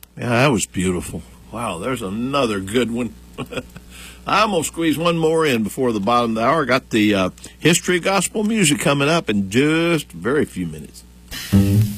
Yeah, that was beautiful. Wow, there's another good one. I'm going to squeeze one more in before the bottom of the hour. Got the history of gospel music coming up in just very few minutes.